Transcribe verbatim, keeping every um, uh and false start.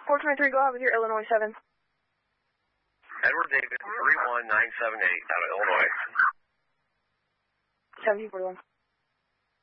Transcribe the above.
four twenty-three, go ahead with your Illinois seven. Edward David, three one nine seven eight, out of Illinois. seventeen forty-one.